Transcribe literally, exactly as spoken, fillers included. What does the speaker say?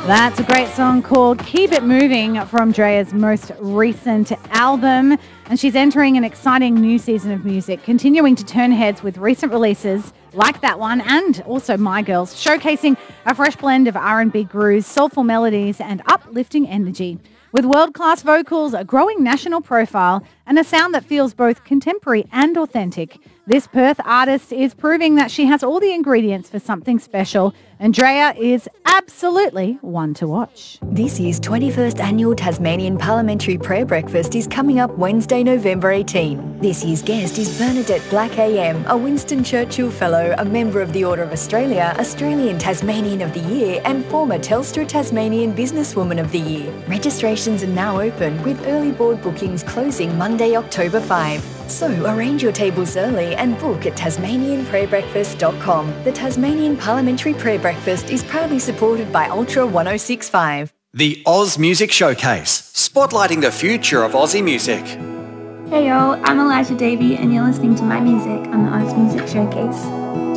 That's a great song called Keep It Moving from Drea's most recent album. And she's entering an exciting new season of music, continuing to turn heads with recent releases like that one and also My Girls, showcasing a fresh blend of R and B grooves, soulful melodies and uplifting energy. With world-class vocals, a growing national profile and a sound that feels both contemporary and authentic, this Perth artist is proving that she has all the ingredients for something special, and Drea is absolutely one to watch. This year's twenty-first Annual Tasmanian Parliamentary Prayer Breakfast is coming up Wednesday, November eighteenth. This year's guest is Bernadette Black A M, a Winston Churchill Fellow, a member of the Order of Australia, Australian Tasmanian of the Year and former Telstra Tasmanian Businesswoman of the Year. Registrations are now open, with early board bookings closing Monday, October fifth. So arrange your tables early and book at tasmanian prayer breakfast dot com. The Tasmanian Parliamentary Prayer Breakfast is proudly supported by Ultra one oh six point five. The Oz Music Showcase, spotlighting the future of Aussie music. Hey y'all, I'm Elijah Davey and you're listening to my music on the Oz Music Showcase.